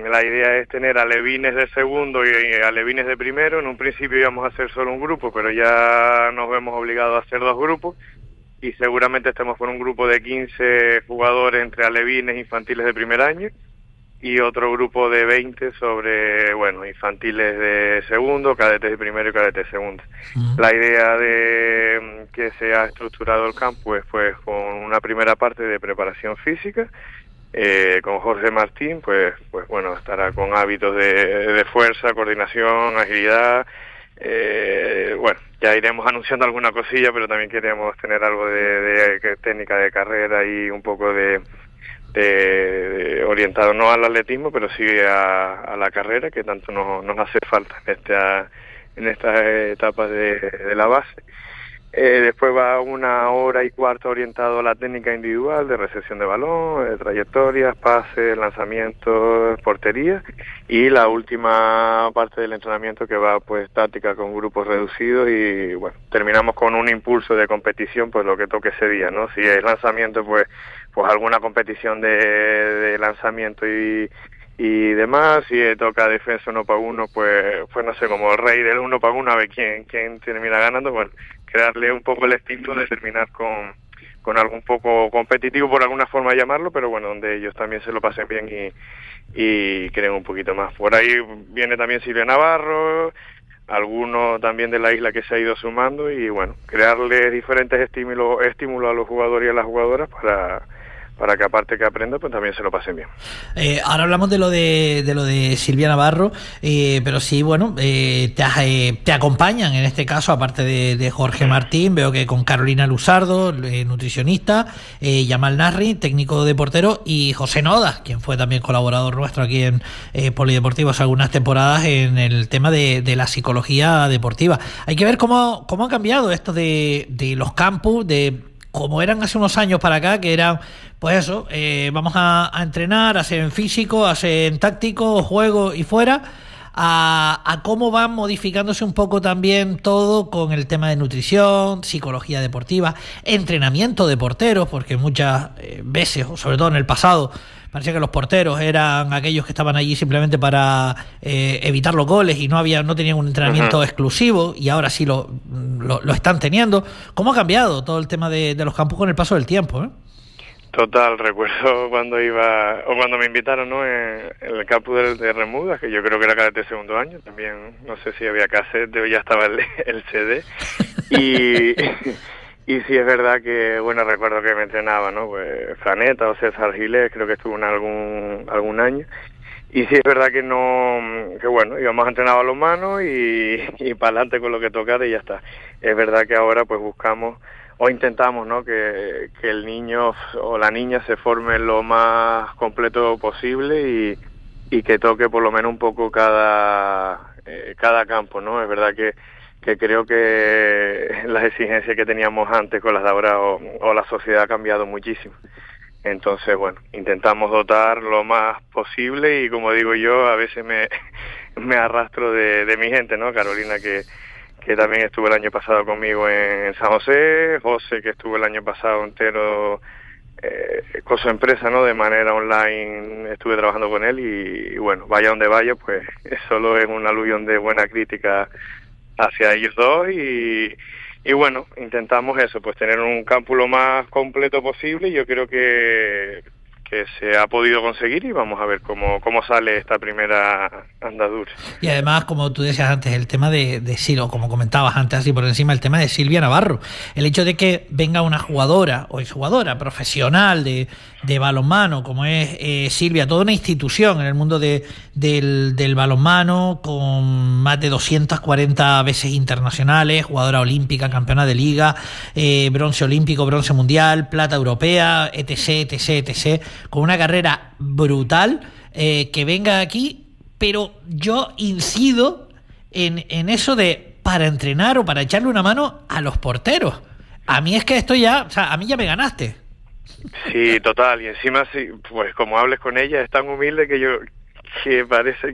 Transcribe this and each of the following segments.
la idea es tener alevines de segundo y alevines de primero. En un principio íbamos a hacer solo un grupo, pero ya nos vemos obligados a hacer 2 grupos, y seguramente estemos con un grupo de 15 jugadores entre alevines infantiles de primer año y otro grupo de 20 sobre, infantiles de segundo, cadetes de primero y cadetes de segundo. La idea de que se ha estructurado el campo es pues con una primera parte de preparación física, con Jorge Martín, pues estará con hábitos de fuerza, coordinación, agilidad. Ya iremos anunciando alguna cosilla, pero también queremos tener algo de técnica de carrera y un poco de orientado no al atletismo, pero sí a la carrera, que tanto nos hace falta en estas etapas de la base. Después va 1 hora y cuarto orientado a la técnica individual de recepción de balón, de trayectorias, pases, lanzamientos, portería, y la última parte del entrenamiento que va pues táctica con grupos reducidos, y terminamos con un impulso de competición, pues lo que toque ese día, ¿no? Si es lanzamiento, pues alguna competición de lanzamiento y demás. Si toca defensa 1 para 1, pues no sé, como el rey del 1 para 1, a ver quién termina ganando. Crearle un poco el instinto de terminar con algo un poco competitivo, por alguna forma de llamarlo, pero donde ellos también se lo pasen bien y creen un poquito más. Por ahí viene también Silvia Navarro, alguno también de la isla que se ha ido sumando, y crearle diferentes estímulos a los jugadores y a las jugadoras para que aparte que aprendan, pues también se lo pasen bien. Ahora hablamos de lo de Silvia Navarro, pero sí, te acompañan en este caso, aparte de Jorge Martín, veo que con Carolina Luzardo, nutricionista, Yamal Narri, técnico de portero, y José Noda, quien fue también colaborador nuestro aquí en Polideportivos algunas temporadas en el tema de la psicología deportiva. Hay que ver cómo ha cambiado esto de los campus, de como eran hace unos años para acá, que eran, pues eso, vamos a entrenar, a hacer en físico, a hacer en táctico, juego y fuera, a cómo van modificándose un poco también todo con el tema de nutrición, psicología deportiva, entrenamiento de porteros, porque muchas veces, o sobre todo en el pasado, parecía que los porteros eran aquellos que estaban allí simplemente para evitar los goles y no tenían un entrenamiento exclusivo, y ahora sí lo están teniendo. ¿Cómo ha cambiado todo el tema de los campus con el paso del tiempo, eh? Total, recuerdo cuando me invitaron, ¿no?, en el campus de Remudas, que yo creo que era cadete de segundo año, también no sé si había cassette o ya estaba el CD, y sí es verdad que, recuerdo que me entrenaba, ¿no?, pues Franeta o César Gilés, creo que estuvo en algún año, y sí es verdad que íbamos a entrenar a los manos y para adelante con lo que tocara y ya está. Es verdad que ahora pues buscamos o intentamos, ¿no?, que el niño o la niña se forme lo más completo posible y que toque por lo menos un poco cada campo, ¿no? Es verdad que creo que las exigencias que teníamos antes con las de ahora o la sociedad ha cambiado muchísimo. Entonces, intentamos dotar lo más posible, y como digo yo, a veces me arrastro de mi gente, ¿no? Carolina, que también estuvo el año pasado conmigo en San José, José, que estuvo el año pasado entero con su empresa, ¿no?, de manera online, estuve trabajando con él, y vaya donde vaya, pues solo es un aluvión de buena crítica hacia ellos dos, y intentamos eso, pues tener un campo lo más completo posible, y yo creo que se ha podido conseguir, y vamos a ver cómo sale esta primera andadura. Y además, como tú decías antes, el tema de Silvia, como comentabas antes así por encima, el tema de Silvia Navarro, el hecho de que venga una jugadora o exjugadora profesional de balonmano como es Silvia, toda una institución en el mundo del balonmano, con más de 240 veces internacionales, jugadora olímpica, campeona de liga, bronce olímpico, bronce mundial, plata europea, etc, con una carrera brutal, que venga aquí, pero yo incido en eso de para entrenar o para echarle una mano a los porteros. A mí es que esto ya, o sea, a mí ya me ganaste. Sí, total, y encima sí, pues como hables con ella es tan humilde que parece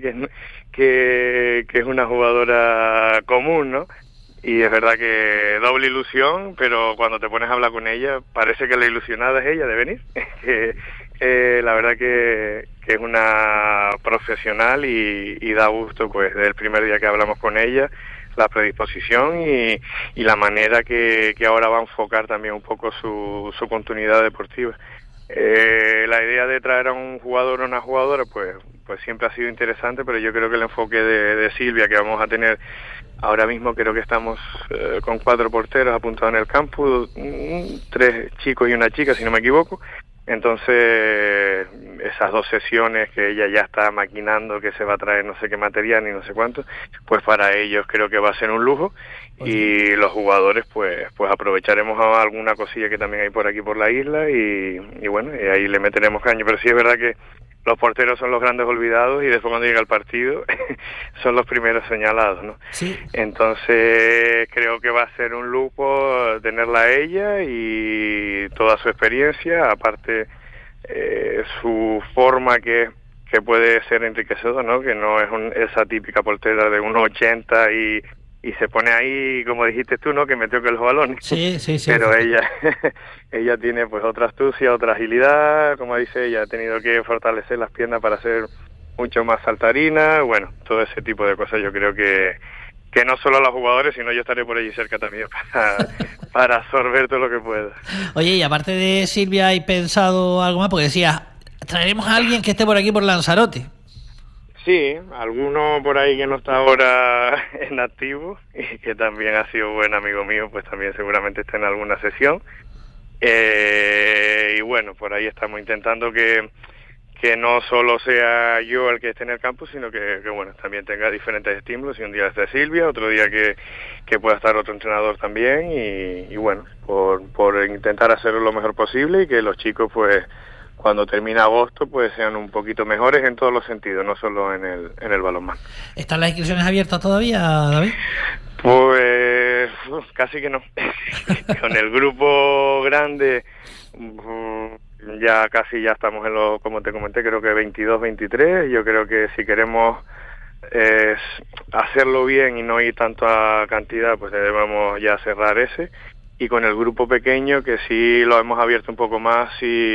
que es una jugadora común, ¿no? Y es verdad que doble ilusión, pero cuando te pones a hablar con ella, parece que la ilusionada es ella de venir, la verdad que es una profesional y da gusto, pues, desde el primer día que hablamos con ella, la predisposición y la manera que ahora va a enfocar también un poco su continuidad deportiva. La idea de traer a un jugador o una jugadora, pues siempre ha sido interesante, pero yo creo que el enfoque de Silvia, que vamos a tener ahora mismo, creo que estamos con 4 porteros apuntados en el campus, 3 chicos y una chica, si no me equivoco. Entonces, esas 2 sesiones que ella ya está maquinando, que se va a traer no sé qué material ni no sé cuánto, pues para ellos creo que va a ser un lujo. Y los jugadores pues aprovecharemos alguna cosilla que también hay por aquí por la isla y bueno, y ahí le meteremos caño. Pero sí es verdad que los porteros son los grandes olvidados y después cuando llega el partido son los primeros señalados, ¿no? Sí. Entonces creo que va a ser un lujo tenerla a ella y toda su experiencia, aparte su forma que puede ser enriquecedora, ¿no? Que no es esa típica portera de 1,80 y se pone ahí, como dijiste tú, ¿no? Que metió que los balones. Sí. Pero ella tiene pues otra astucia, otra agilidad, como dice ella, ha tenido que fortalecer las piernas para ser mucho más saltarina, bueno, todo ese tipo de cosas. Yo creo que no solo a los jugadores, sino yo estaré por allí cerca también para absorber todo lo que pueda. Oye, y aparte de Silvia, ¿hay pensado algo más? Porque decías, traeremos a alguien que esté por aquí por Lanzarote. Sí, alguno por ahí que no está ahora en activo y que también ha sido buen amigo mío, pues también seguramente está en alguna sesión. Y bueno, por ahí estamos intentando que no solo sea yo el que esté en el campus, sino que bueno, también tenga diferentes estímulos. Y un día esté Silvia, otro día que pueda estar otro entrenador también. Y bueno, por intentar hacerlo lo mejor posible y que los chicos pues cuando termine agosto pues sean un poquito mejores en todos los sentidos, no solo en el balonmano. ¿Están las inscripciones abiertas todavía, David? Pues casi que no. Con el grupo grande ya estamos en los, como te comenté, creo que 22, 23. Yo creo que si queremos hacerlo bien y no ir tanto a cantidad, pues debemos ya cerrar ese. Y con el grupo pequeño, que sí lo hemos abierto un poco más,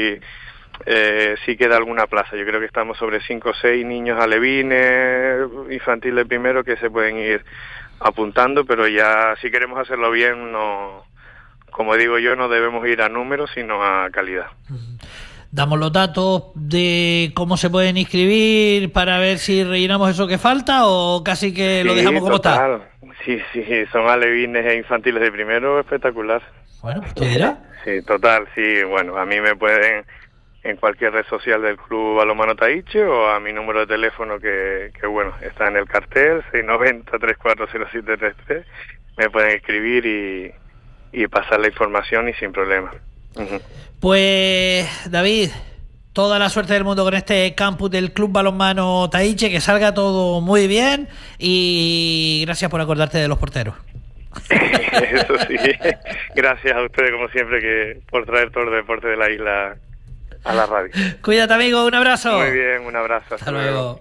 sí queda alguna plaza. Yo creo que estamos sobre 5 o 6 niños alevines, infantil de primero, que se pueden ir apuntando, pero ya si queremos hacerlo bien, no, como digo yo, no debemos ir a números, sino a calidad. ¿Damos los datos de cómo se pueden inscribir para ver si rellenamos eso que falta o casi que lo dejamos como está? Sí, son alevines e infantiles de primero, espectacular. Bueno, pues tú dirás. Sí, total, sí, bueno, a mí me pueden en cualquier red social del Club Balonmano Taíche o a mi número de teléfono que bueno, está en el cartel, 690-340733, me pueden escribir y pasar la información y sin problema. Uh-huh. Pues David, toda la suerte del mundo con este campus del Club Balonmano Taíche, que salga todo muy bien y gracias por acordarte de los porteros. Eso sí, gracias a ustedes como siempre por traer todo el deporte de la isla a la radio. Cuídate, amigo, un abrazo. Muy bien, un abrazo. Hasta luego.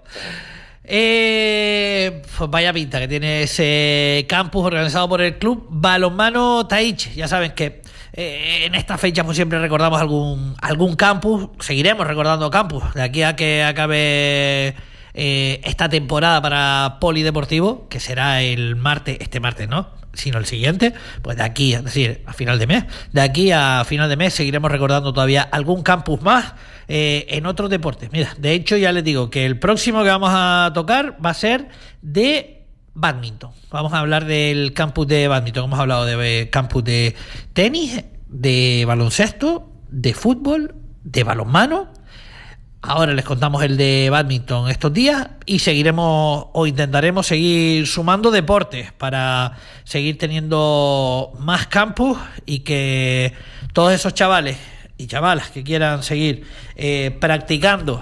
Pues vaya pinta que tiene ese campus organizado por el Club Balonmano Taíche. Ya saben que en esta fecha pues siempre recordamos algún campus. Seguiremos recordando campus de aquí a que acabe esta temporada para Polideportivo, que será este martes, ¿no? Sino el siguiente, pues de aquí, es decir, a final de mes, seguiremos recordando todavía algún campus más en otros deportes. Mira, de hecho ya les digo que el próximo que vamos a tocar va a ser de bádminton. Vamos a hablar del campus de bádminton. Hemos hablado de campus de tenis, de baloncesto, de fútbol, de balonmano. Ahora les contamos el de bádminton estos días y seguiremos o intentaremos seguir sumando deportes para seguir teniendo más campus y que todos esos chavales y chavalas que quieran seguir practicando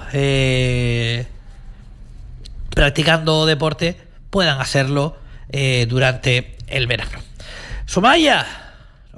deporte puedan hacerlo durante el verano. Sumaya,